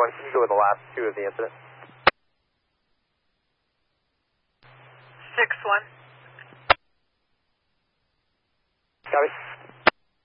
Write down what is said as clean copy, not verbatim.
6-1, can you go with the last two of the incident? 6-1. Copy.